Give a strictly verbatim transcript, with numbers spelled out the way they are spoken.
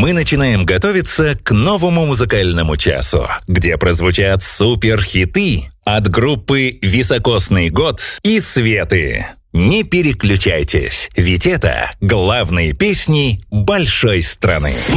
мы начинаем готовиться к новому музыкальному часу, где прозвучат суперхиты от группы «Високосный год» и «Светы». Не переключайтесь, ведь это главные песни большой страны.